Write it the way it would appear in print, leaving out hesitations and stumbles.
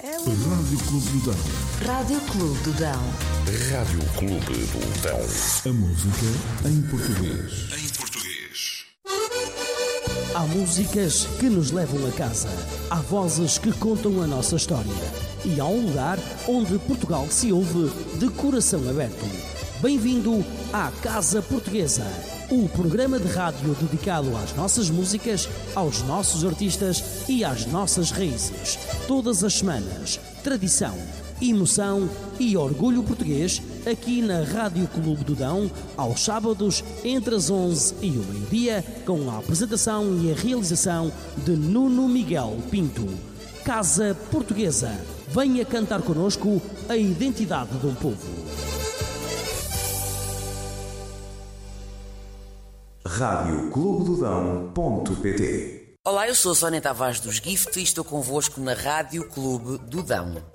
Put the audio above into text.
Rádio Clube do Dão. Rádio Clube do Dão. Rádio Clube do Dão. A música em português. Há músicas que nos levam a casa. Há vozes que contam a nossa história. E há um lugar onde Portugal se ouve de coração aberto. Bem-vindo à Casa Portuguesa, o programa de rádio dedicado às nossas músicas, aos nossos artistas e às nossas raízes. Todas as semanas, tradição, emoção e orgulho português, aqui na Rádio Clube do Dão, aos sábados, entre as 11 e o meio-dia, com a apresentação e a realização de Nuno Miguel Pinto. Casa Portuguesa, venha cantar connosco a identidade de um povo. radioclubedodão.pt. Olá, eu sou a Sónia Tavares dos Gift e estou convosco na Rádio Clube do Dão.